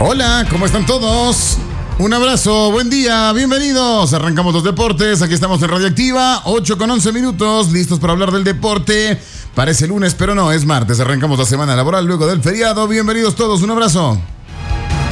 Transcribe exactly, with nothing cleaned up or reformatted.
Hola, ¿cómo están todos? Un abrazo, buen día, bienvenidos. Arrancamos los deportes, aquí estamos en Radioactiva, ocho con once minutos, listos para hablar del deporte. Parece lunes, pero no, es martes. Arrancamos la semana laboral luego del feriado. Bienvenidos todos, un abrazo.